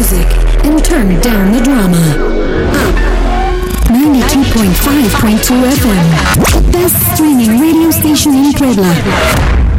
music and turn down the drama. 92.5.2 FM, the best streaming radio station in Puebla.